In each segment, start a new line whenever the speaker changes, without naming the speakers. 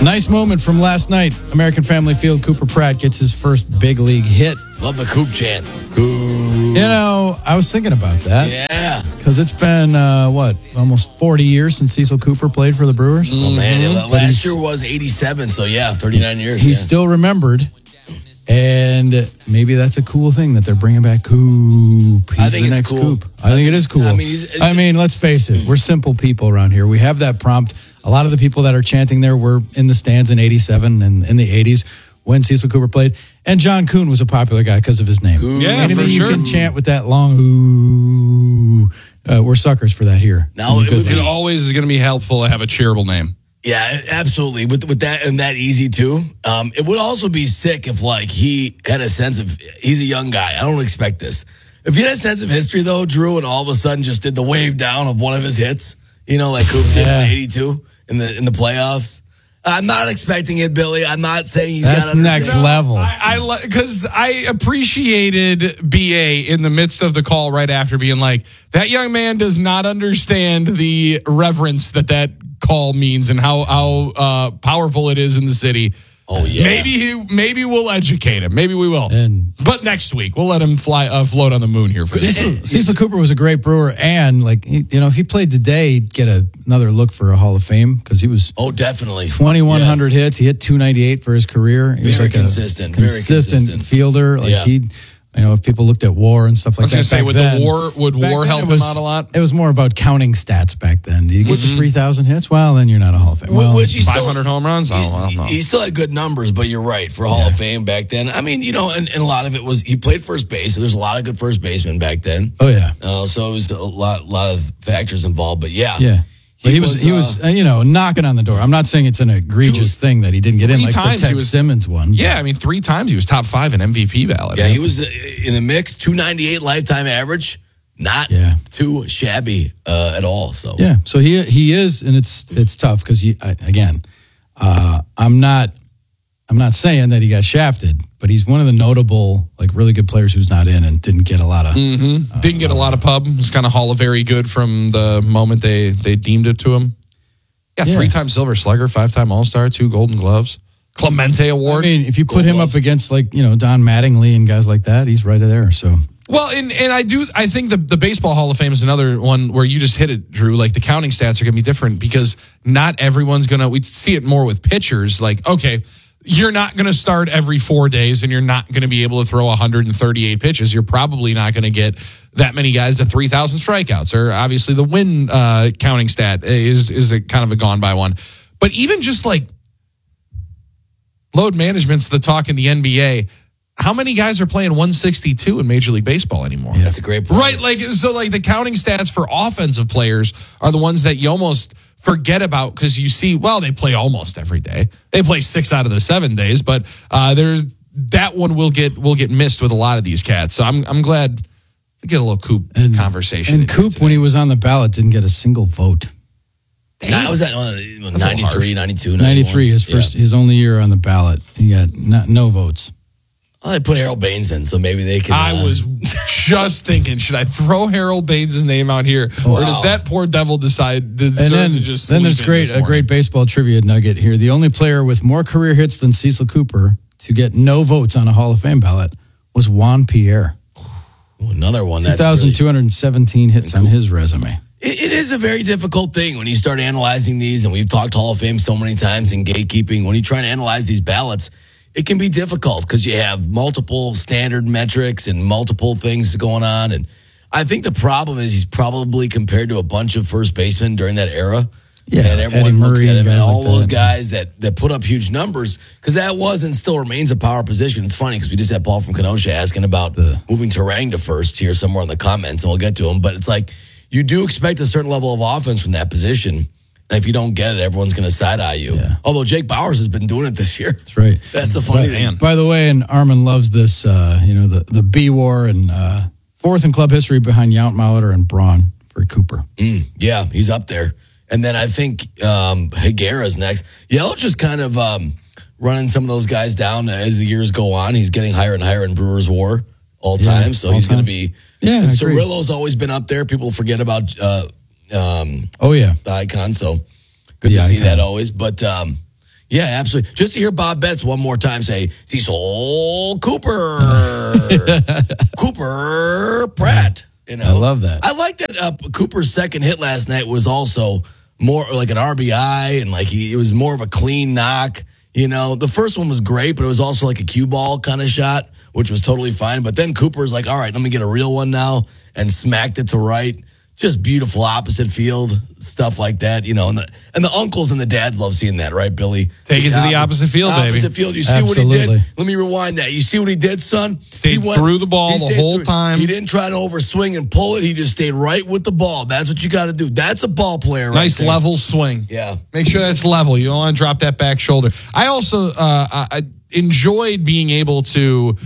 Nice moment from last night. American Family Field, Cooper Pratt gets his first big league hit.
Love the Coop chants. Coop.
You know, I was thinking about that.
Yeah.
Because it's been, almost 40 years since Cecil Cooper played for the Brewers?
Oh, man. Last year was 87, so 39 years.
He's still remembered. And maybe that's a cool thing that they're bringing back Coop. He's the next cool. Coop. I think it is cool. I mean, let's face it. We're simple people around here. We have that prompt. A lot of the people that are chanting there were in the stands in 87 and in the 80s when Cecil Cooper played. And John Kuhn was a popular guy because of his name.
Yeah,
anything
for sure.
you can chant with that long ooh, we're suckers for that here.
Now,
it always is going to be helpful to have a cheerable name.
Yeah, absolutely. With that and that easy too. It would also be sick if he had a sense of he's a young guy. I don't expect this. If he had a sense of history though, Drew, and all of a sudden just did the wave down of one of his hits, like Coop did in '82 in the playoffs. I'm not expecting it, Billy. I'm not saying he's got
next level.
Because I appreciated BA in the midst of the call right after being like, that young man does not understand the reverence that call means and how powerful it is in the city.
Oh yeah.
Maybe we'll educate him. Maybe we will. But next week we'll let him float on the moon here for
Cecil Cooper was a great Brewer, and if he played today, he'd get another look for a Hall of Fame because he was
definitely
2,100 hits. He hit 298 for his career. He was
consistent,
very consistent fielder. If people looked at WAR and stuff like that.
I was going to say, would WAR help him out a lot?
It was more about counting stats back then. Do you get to 3,000 hits? Well, then you're not a Hall of Fame. Well,
500 home runs?
He still had good numbers, but you're right. For Hall of Fame back then, I mean, and a lot of it was he played first base, so there's a lot of good first basemen back then.
Oh, yeah.
So it was a lot of factors involved, but yeah.
Yeah. But he was knocking on the door. I'm not saying it's an egregious thing that he didn't get in, like the Tex Simmons one.
Yeah, 3 times he was top 5 in MVP ballot.
Yeah, he was in the mix, 298 lifetime average. Not too shabby at all. So
yeah, so he is, and it's tough because I'm not saying that he got shafted, but he's one of the notable, really good players who's not in and didn't get a lot of
didn't get a lot of pub. It was kind of Hall of Very Good from the moment they deemed it to him. Yeah, 3-time Silver Slugger, 5-time All-Star, 2 Golden Gloves, Clemente Award.
I mean, if you put him up against Don Mattingly and guys like that, he's right there. So.
Well, and I think the Baseball Hall of Fame is another one where you just hit it, Drew. Like the counting stats are going to be different because not everyone's going to. We see it more with pitchers. Okay. You're not going to start every 4 days and you're not going to be able to throw 138 pitches. You're probably not going to get that many guys to 3,000 strikeouts. Or obviously the win counting stat is a kind of a gone by one. But even just load management's the talk in the NBA. How many guys are playing 162 in Major League Baseball anymore?
Yeah, that's a great point.
Right, the counting stats for offensive players are the ones that you almost forget about because you see, they play almost every day. They play 6 out of the 7 days, but that one will get missed with a lot of these cats. So I'm glad to get a little Coop conversation.
And Coop, when he was on the ballot, didn't get a single vote.
I was at 93, 92,
93, his only year on the ballot. He got no votes.
Well, they put Harold Baines in, so maybe they can.
I was just thinking, should I throw Harold Baines' name out here, or does that poor devil decide to just?
Then there's a great baseball trivia nugget here. The only player with more career hits than Cecil Cooper to get no votes on a Hall of Fame ballot was Juan Pierre.
Another one.
2,217 hits on his resume.
It is a very difficult thing when you start analyzing these, and we've talked Hall of Fame so many times in gatekeeping. When you try to analyze these ballots, it can be difficult because you have multiple standard metrics and multiple things going on. And I think the problem is he's probably compared to a bunch of first basemen during that era.
Yeah,
and everyone looks at him and all those guys that put up huge numbers because that was and still remains a power position. It's funny because we just had Paul from Kenosha asking about moving Terang to first here somewhere in the comments, and we'll get to him. But it's you do expect a certain level of offense from that position. And if you don't get it, everyone's going to side-eye you. Yeah. Although Jake Bowers has been doing it this year.
That's right.
That's the funny thing.
By the way, and Armin loves this, the B war and fourth in club history behind Yount, Molitor, and Braun for Cooper.
Yeah, he's up there. And then I think Higuera's next. Yelich is kind of running some of those guys down as the years go on. He's getting higher and higher in Brewers WAR all time. So he's going to be. Yeah, and Cirillo's always been up there. People forget about. The icon, so good to see that always. But Yeah, absolutely. Just to hear Bob Betts one more time say, Cecil Cooper. Cooper Pratt. You know,
I love that.
I like that Cooper's second hit last night was also more like an RBI, and like it was more of a clean knock. You know, the first one was great, but it was also like a cue ball kind of shot, which was totally fine. But then Cooper's like, all right, let me get a real one now, and smacked it to right. Just beautiful opposite field stuff like that, you know, and the uncles and the dads love seeing that, right, Billy?
Take it to the opposite field, baby.
Opposite field. You see what he did? Let me rewind that. You see what he did, son?
He threw the ball the whole time.
He didn't try to overswing and pull it. He just stayed right with the ball. That's what you got to do. That's a ball player, right?
Nice level swing.
Yeah.
Make sure that's level. You don't want to drop that back shoulder. I also I enjoyed being able to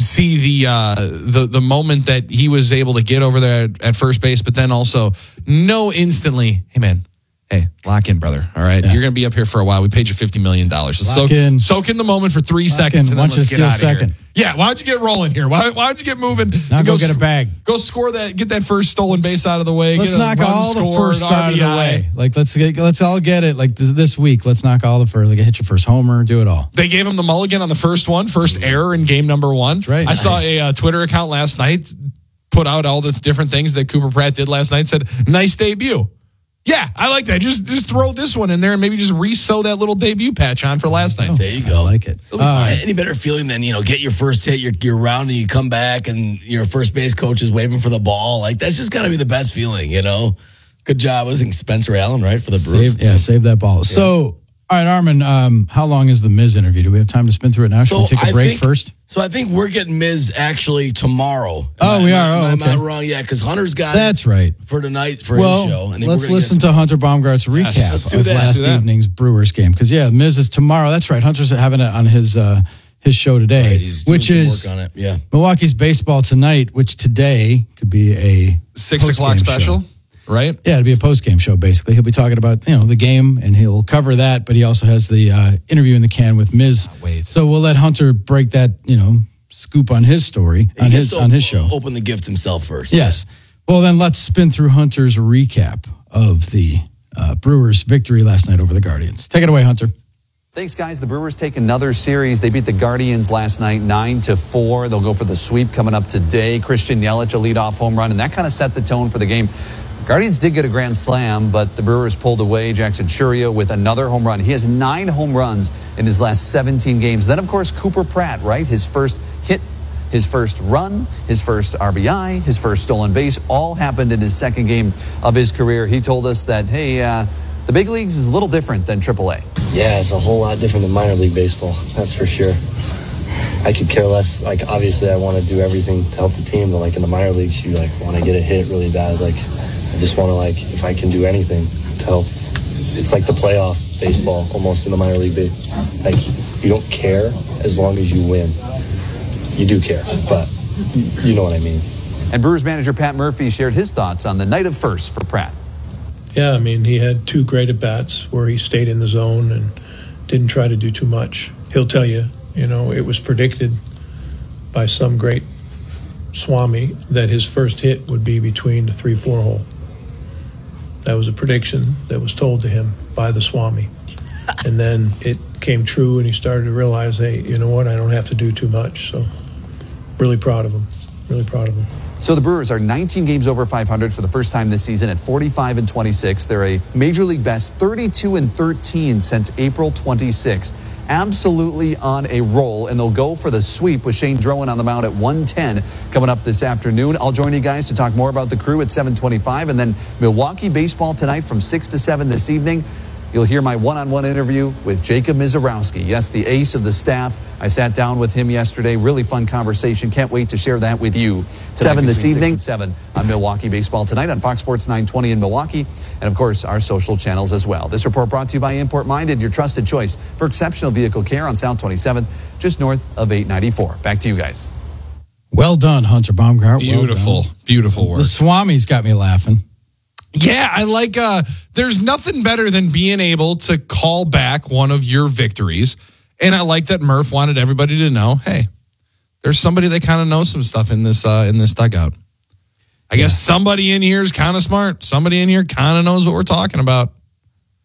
see the moment that he was able to get over there at first base, but then also know instantly, hey man, lock in, brother. All right, you're going to be up here for a while. We paid you $50 million. So soak in the moment for 3 seconds, and then let's get out of here. Yeah, why don't you get rolling here? Why don't you get moving?
Now go get a bag.
Go score that. Get that first stolen base out of the way.
Let's knock all the first out of the way. Like let's all get it. Like this week, let's knock all the first. Like hit your first homer, do it all.
They gave him the mulligan on the first error in game number 1.
That's right.
I saw a Twitter account last night put out all the different things that Cooper Pratt did last night. Said nice debut. Yeah, I like that. Just throw this one in there and maybe just re-sew that little debut patch on for last night.
There you go.
I like it.
Any better feeling than, you know, get your first hit, you're round and you come back and your first base coach is waving for the ball. Like, that's just got to be the best feeling, you know? Good job. I think Spencer Allen, right, for the Brewers?
Save that ball. Yeah. So, all right, Armin, how long is the Miz interview? Do we have time to spin through it now? Should we take a break first?
So I think we're getting Miz actually tomorrow.
We are?
Am I wrong? Yeah, because Hunter's got
That's right.
For tonight for his show.
And let's listen to Hunter Baumgart's recap of last evening's Brewers game. Because, Miz is tomorrow. That's right. Hunter's having it on his show today,
right, which is work on it. Yeah.
Milwaukee's baseball tonight, which today could be a
6 o'clock special.
Show.
Right?
Yeah, it'll be a post-game show, basically. He'll be talking about, the game, and he'll cover that, but he also has the interview in the can with Miz. So we'll let Hunter break that, scoop on his story, on his show.
Open the gift himself first.
Yes. Well, then let's spin through Hunter's recap of the Brewers' victory last night over the Guardians. Take it away, Hunter.
Thanks, guys. The Brewers take another series. They beat the Guardians last night 9-4. They'll go for the sweep coming up today. Christian Yelich, a leadoff home run, and that kind of set the tone for the game. Guardians did get a grand slam, but the Brewers pulled away. Jackson Chourio with another home run. He has 9 home runs in his last 17 games. Then, of course, Cooper Pratt, right? His first hit, his first run, his first RBI, his first stolen base, all happened in his second game of his career. He told us that, the big leagues is a little different than AAA.
Yeah, it's a whole lot different than minor league baseball, that's for sure. I could care less. Like, obviously, I want to do everything to help the team, but, like, in the minor leagues, you, want to get a hit really bad. Like, I just want to, if I can do anything to help. It's like the playoff baseball almost in the minor league. Like, you don't care as long as you win. You do care, but you know what I mean.
And Brewers manager Pat Murphy shared his thoughts on the night of first for Pratt.
Yeah, he had 2 great at-bats where he stayed in the zone and didn't try to do too much. He'll tell you, it was predicted by some great Swami that his first hit would be between the 3-4 hole. That was a prediction that was told to him by the Swami. And then it came true, and he started to realize, hey, you know what, I don't have to do too much. So really proud of him. Really proud of him.
So the Brewers are 19 games over 500 for the first time this season at 45-26. They're a Major League best 32-13 since April 26th. Absolutely on a roll, and they'll go for the sweep with Shane Drowan on the mound at 110 coming up this afternoon. I'll join you guys to talk more about the Crew at 7:25, and then Milwaukee baseball tonight from 6 to 7 this evening. You'll hear my one-on-one interview with Jacob Misiorowski. Yes, the ace of the staff. I sat down with him yesterday. Really fun conversation. Can't wait to share that with you. 7 this evening, 7 on Milwaukee Baseball tonight on Fox Sports 920 in Milwaukee. And, of course, our social channels as well. This report brought to you by Import Minded, your trusted choice for exceptional vehicle care on South 27th, just north of 894. Back to you guys.
Well done, Hunter Baumgart.
Beautiful, beautiful work.
The Swami's got me laughing.
Yeah, I like, there's nothing better than being able to call back one of your victories. And I like that Murph wanted everybody to know, hey, there's somebody that kind of knows some stuff in this dugout. I guess somebody in here is kind of smart. Somebody in here kind of knows what we're talking about.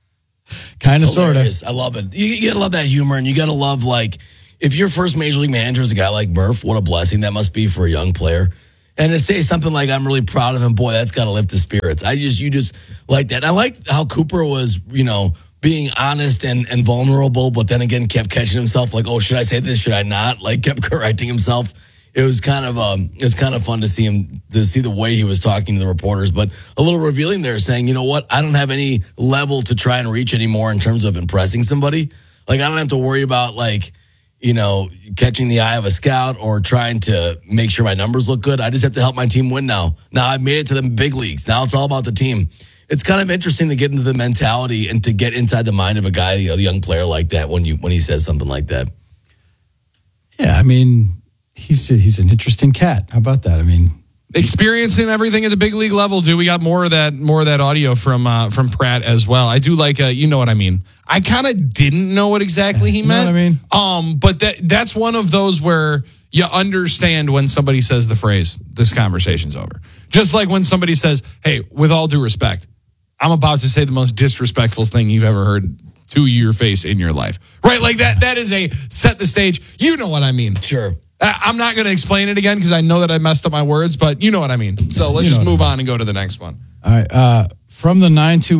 Kind of, sort of.
I love it. You gotta love that humor, and you gotta love, like, if your first major league manager is a guy like Murph, what a blessing that must be for a young player. And to say something like, I'm really proud of him, boy, that's got to lift his spirits. You just like that. I like how Cooper was, being honest and vulnerable, but then again kept catching himself like, oh, should I say this? Should I not? Like, kept correcting himself. It was kind of fun to see him, to see the way he was talking to the reporters, but a little revealing there, saying, you know what? I don't have any level to try and reach anymore in terms of impressing somebody. Like, I don't have to worry about, like, catching the eye of a scout or trying to make sure my numbers look good. I just have to help my team win now. Now I've made it to the big leagues. Now it's all about the team. It's kind of interesting to get into the mentality and to get inside the mind of a guy, a young player like that when he says something like that.
Yeah, I mean, he's an interesting cat. How about that? I mean,
experiencing everything at the big league level, we got more of that audio from Pratt as well. I do like you know what I mean. I kind of didn't know what exactly he meant.
You know what I
mean? But that's one of those where you understand when somebody says the phrase, this conversation's over. Just like when somebody says, hey, with all due respect, I'm about to say the most disrespectful thing you've ever heard to your face in your life. Right? Like that is a set the stage. You know what I mean?
Sure.
I'm not going to explain it again because I know that I messed up my words, but you know what I mean. So let's just move on and go to the next one.
All right. From the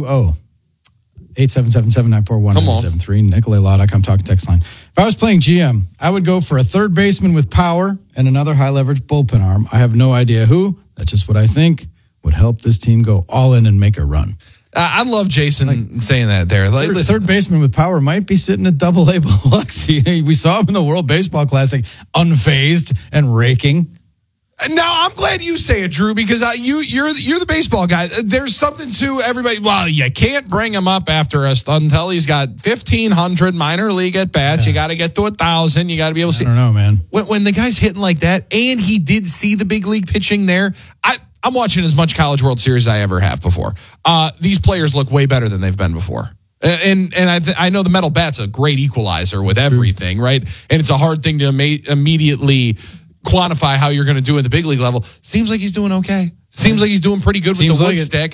920-877-7941-973, NicolaLaw.com talking text line. If I was playing GM, I would go for a third baseman with power and another high leverage bullpen arm. I have no idea who. That's just what I think would help this team go all in and make a run.
I love Jason saying that there. Like,
third baseman with power might be sitting at Double-A Biloxi. We saw him in the World Baseball Classic, unfazed and raking.
Now, I'm glad you say it, Drew, because you're the baseball guy. There's something to everybody. Well, you can't bring him up after us until he's got 1,500 minor league at bats. Yeah. You got to get to 1,000. You got to be able to see.
I don't know, man.
When the guy's hitting like that, and he did see the big league pitching there, I'm watching as much College World Series as I ever have before. These players look way better than they've been before. And I know the metal bat's a great equalizer with everything, right? And it's a hard thing to immediately quantify how you're going to do at the big league level. Seems like he's doing okay. Seems like he's doing pretty good with the wood stick.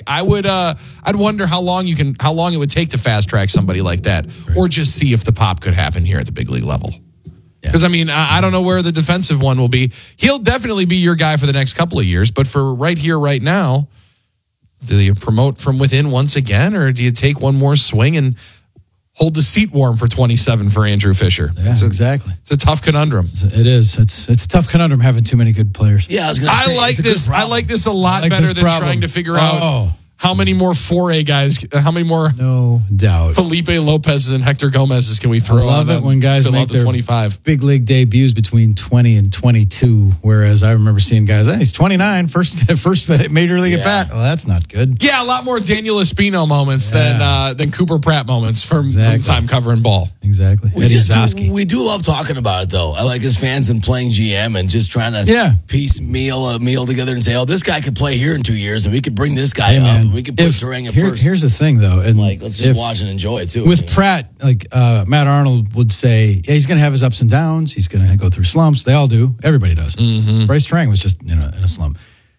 I'd wonder how long it would take to fast track somebody like that, or just see if the pop could happen here at the big league level. Because, I mean, I don't know where the defensive one will be. He'll definitely be your guy for the next couple of years. But for right here, right now, do you promote from within once again? Or do you take one more swing and hold the seat warm for 27 for Andrew Fisher?
Yeah, exactly.
It's a tough conundrum.
It is. It's a tough conundrum having too many good players.
Yeah, I
like this. I like this a lot better than trying to figure out how many more 4A guys, how many more
no doubt
Felipe Lopez's and Hector Gomez's can we throw
I love
on
it when guys make their
25
big league debuts between 20 and 22, whereas I remember seeing guys, he's 29, first major league at bat. Well, that's not good.
Yeah, a lot more Daniel Espino moments than Cooper Pratt moments from time covering ball.
Exactly. Eddie Zosky.
We do love talking about it, though. I like his fans and playing GM and just trying to piecemeal a meal together and say, oh, this guy could play here in 2 years, and we could bring this guy up. And we could put Turang at first.
Here's the thing, though. And
let's just watch and enjoy it, too.
With Pratt, Matt Arnold would say, he's going to have his ups and downs. He's going to go through slumps. They all do. Everybody does. Mm-hmm. Bryce Turang was just in a slump.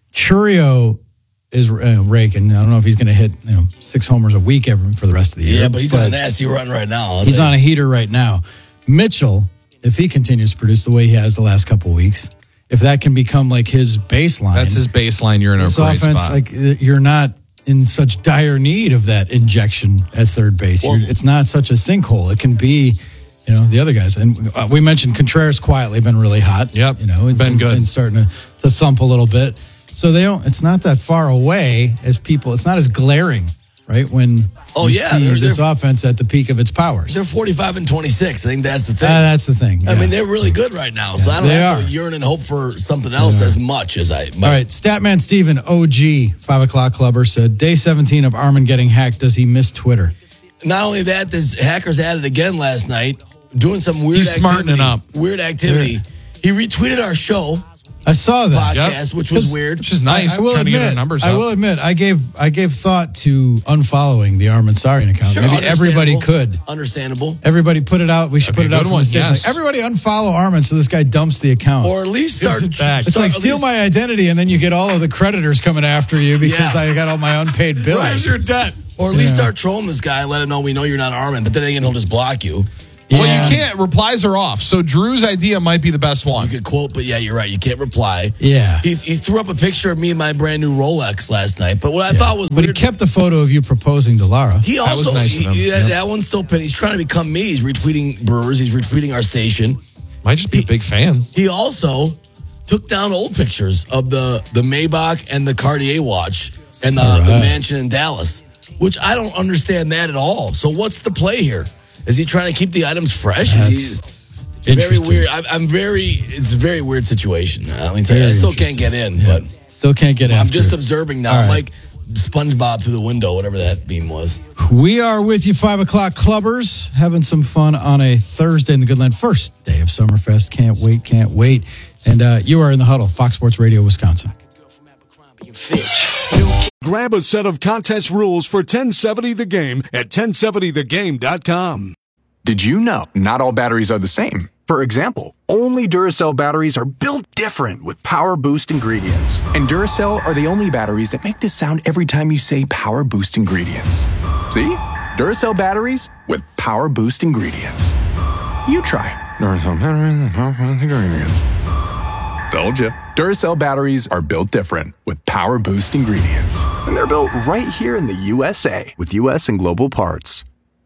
Chourio is raking. I don't know if he's going to hit 6 homers a week for the rest of the year.
Yeah, but he's on a nasty run right now.
He's on a heater right now. Mitchell, if he continues to produce the way he has the last couple of weeks, if that can become like his baseline.
That's his baseline. You're in a great
offense,
spot.
You're not in such dire need of that injection at third base. It's not such a sinkhole. It can be, the other guys. And we mentioned Contreras quietly been really hot.
Yep, been good.
And starting to thump a little bit. So it's not that far away as people. It's not as glaring, right? When you see this offense at the peak of its powers.
They're 45 and 26. I think that's the thing.
That's the thing. Yeah.
I mean, they're really good right now. So I don't have to yearn and hope for something else as much as I might.
All right. Statman Steven, OG, 5 o'clock clubber, said, day 17 of Armin getting hacked. Does he miss Twitter?
Not only that, this hackers at it again last night, doing some weird
He's smartening up.
Weird activity. He retweeted our show.
I saw that
podcast, which was weird.
Which is nice.
I will admit, I gave thought to unfollowing the Armin Sarian account.
Sure,
maybe everybody could.
Understandable.
Everybody put it out. We should put it out from the station. Yes. Everybody unfollow Armin so this guy dumps the account.
Or at least start back.
It's like steal my identity and then you get all of the creditors coming after you because I got all my unpaid bills.
Where's your debt?
Or at least start trolling this guy and let him know we know you're not Armin, but then again, he'll just block you.
Yeah. Well, you can't. Replies are off. So Drew's idea might be the best one.
You could quote, but yeah, you're right. You can't reply.
Yeah.
He threw up a picture of me and my brand new Rolex last night. But what I thought was
weird, he kept the photo of you proposing to Lara.
He also,
that was nice of him.
That one's still pinned. He's trying to become me. He's retweeting Brewers. He's retweeting our station.
Might just be a big fan.
He also took down old pictures of the Maybach and the Cartier watch and the mansion in Dallas, which I don't understand that at all. So what's the play here? Is he trying to keep the items fresh? Is he very weird? It's a very weird situation. Let me tell you, I still can't get in, but
still can't get in.
I'm just observing now. I'm like SpongeBob through the window, whatever that meme was.
We are with you, 5 o'clock clubbers, having some fun on a Thursday in the Goodland. First day of Summerfest. Can't wait. And you are in the huddle, Fox Sports Radio, Wisconsin.
Grab a set of contest rules for 1070 The Game at 1070thegame.com.
Did you know not all batteries are the same? For example, only Duracell batteries are built different with Power Boost ingredients. And Duracell are the only batteries that make this sound every time you say Power Boost ingredients. See? Duracell batteries with Power Boost ingredients. You try. Duracell batteries with Power Boost ingredients. Told you. Duracell batteries are built different with Power Boost ingredients. And they're built right here in the USA with US and global parts.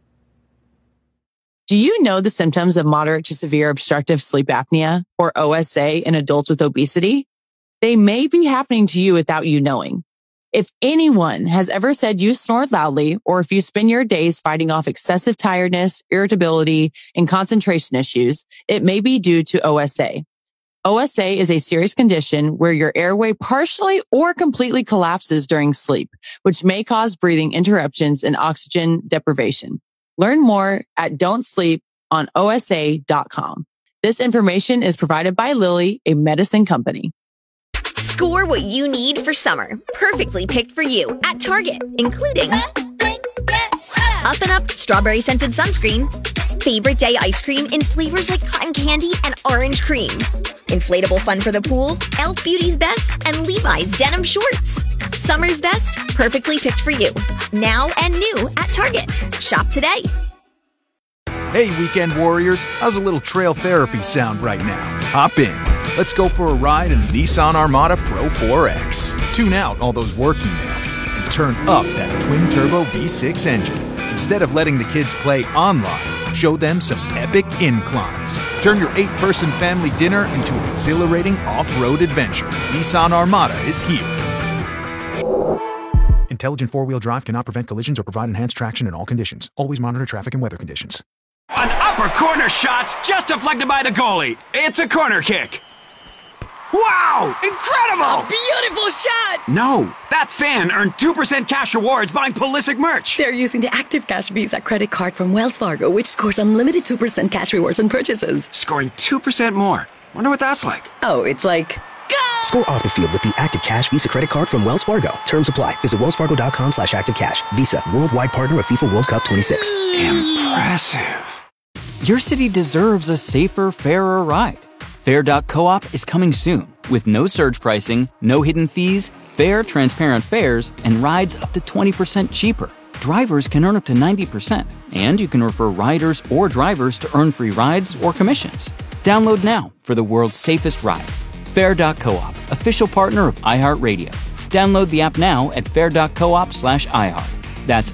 Do you know the symptoms of moderate to severe obstructive sleep apnea, or OSA, in adults with obesity? They may be happening to you without you knowing. If anyone has ever said you snore loudly, or if you spend your days fighting off excessive tiredness, irritability, and concentration issues, it may be due to OSA. OSA is a serious condition where your airway partially or completely collapses during sleep, which may cause breathing interruptions and oxygen deprivation. Learn more at don'tsleeponosa.com. This information is provided by Lilly, a medicine company.
Score what you need for summer, perfectly picked for you at Target, including Up and Up strawberry scented sunscreen, favorite day ice cream in flavors like cotton candy and orange cream, inflatable fun for the pool, Elf Beauty's Best, and Levi's denim shorts. Summer's best, perfectly picked for you. Now and new at Target. Shop today.
Hey, weekend warriors. How's a little trail therapy sound right now? Hop in. Let's go for a ride in the Nissan Armada Pro 4X. Tune out all those work emails and turn up that twin-turbo V6 engine. Instead of letting the kids play online, show them some epic inclines. Turn your 8-person family dinner into an exhilarating off-road adventure. Nissan Armada is here. Intelligent four-wheel drive cannot prevent collisions or provide enhanced traction in all conditions. Always monitor traffic and weather conditions.
An upper corner shot's just deflected by the goalie. It's a corner kick. Wow! Incredible!
A beautiful shot!
No, that fan earned 2% cash rewards buying Pulisic merch.
They're using the Active Cash Visa credit card from Wells Fargo, which scores unlimited 2% cash rewards on purchases.
Scoring 2% more. Wonder what that's like.
Oh, it's like... Go!
Score off the field with the Active Cash Visa credit card from Wells Fargo. Terms apply. Visit wellsfargo.com/activecash. Visa, worldwide partner of FIFA World Cup 26.
Impressive.
Your city deserves a safer, fairer ride. Fair.coop is coming soon with no surge pricing, no hidden fees, fair, transparent fares, and rides up to 20% cheaper. Drivers can earn up to 90%, and you can refer riders or drivers to earn free rides or commissions. Download now for the world's safest ride. Fair.coop, official partner of iHeartRadio. Download the app now at fair.coop/iHeart. That's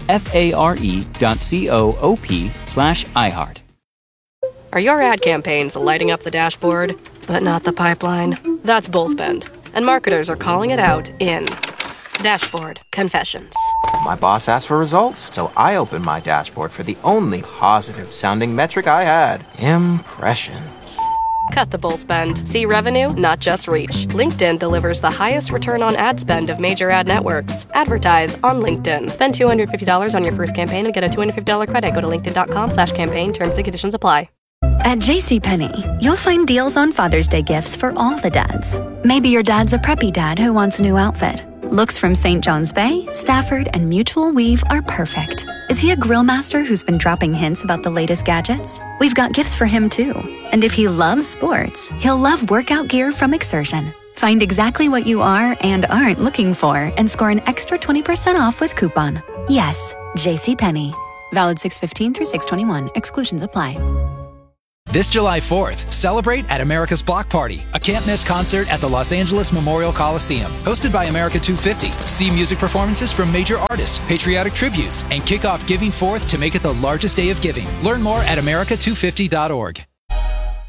FARE.coop/iHeart.
Are your ad campaigns lighting up the dashboard, but not the pipeline? That's Bullspend, and marketers are calling it out in Dashboard Confessions.
My boss asked for results, so I opened my dashboard for the only positive-sounding metric I had: impressions.
Cut the bull spend. See revenue, not just reach. LinkedIn delivers the highest return on ad spend of major ad networks. Advertise on LinkedIn. Spend $250 on your first campaign and get a $250 credit. Go to linkedin.com/campaign. Terms and conditions apply.
At JCPenney, you'll find deals on Father's Day gifts for all the dads. Maybe your dad's a preppy dad who wants a new outfit. Looks from St. John's Bay, Stafford, and Mutual Weave are perfect. Is he a grill master who's been dropping hints about the latest gadgets? We've got gifts for him too. And if he loves sports, he'll love workout gear from Exertion. Find exactly what you are and aren't looking for and score an extra 20% off with coupon. Yes, JCPenney. Valid 6/15 through 6/21. Exclusions apply.
This July 4th, celebrate at America's Block Party, a can't-miss concert at the Los Angeles Memorial Coliseum. Hosted by America 250. See music performances from major artists, patriotic tributes, and kick off Giving Forth to make it the largest day of giving. Learn more at America250.org.